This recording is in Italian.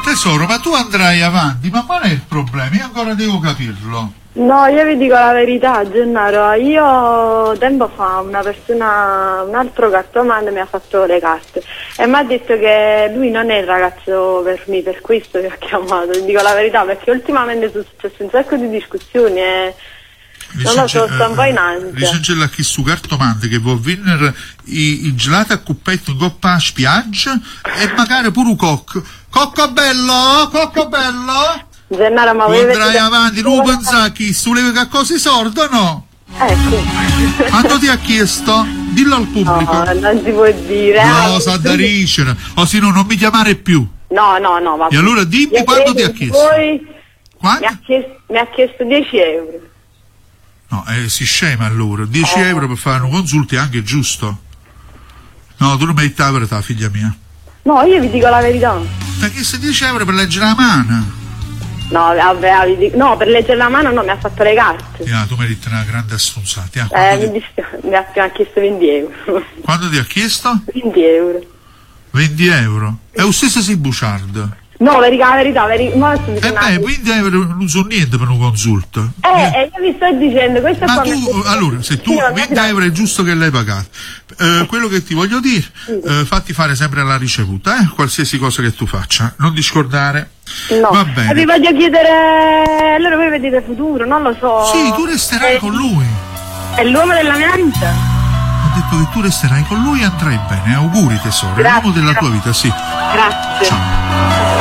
Tesoro, ma tu andrai avanti, ma qual è il problema? Io ancora devo capirlo. No, io vi dico la verità, Gennaro, io tempo fa un altro cartomante mi ha fatto le carte e mi ha detto che lui non è il ragazzo per me, per questo che ha chiamato, vi dico la verità, perché ultimamente sono successe un sacco di discussioni e non lo so, sto un po' in ansia. Ricencella chi su cartomante che vuol venire i gelati a cuppetto in coppa a spiaggia e magari pure un cocco. Cocco bello! Gennaro, ma tu voi andrai avanti, non pensa chi sulle che cose sordo no? Ecco. Quanto ti ha chiesto? Dillo al pubblico. No, non si può dire. No, sa da ricere, o se no non mi chiamare più. No, ma e allora dimmi quanto ti ha chiesto. Quanto? Mi ha chiesto 10 euro. No, si scema allora. 10 euro per fare un consulto è anche giusto. No, tu non metti la verità, figlia mia. No, io vi dico la verità. Perché se 10 euro per leggere la mano? No, vabbè, no, per leggere la mano no, mi ha fatto le carte. Tu meriti una grande assunzata. Mi ha chiesto 20 euro. Quanto ti ha chiesto? 20 euro. 20 euro? È lo stesso si buciardo. No, la verità. 20 euro non so niente per un consulto. Io vi sto dicendo, questo ma qua. Allora, se tu 20 euro è giusto che l'hai pagato. Quello che ti voglio dire, fatti fare sempre la ricevuta, qualsiasi cosa che tu faccia, non discordare. No, va bene. Vi voglio chiedere, allora voi vedete futuro, non lo so. Sì, tu resterai con lui. È l'uomo della mia vita. Ho detto che tu resterai con lui e andrai bene. Auguri tesoro, è l'uomo della tua vita, sì. Grazie. Ciao.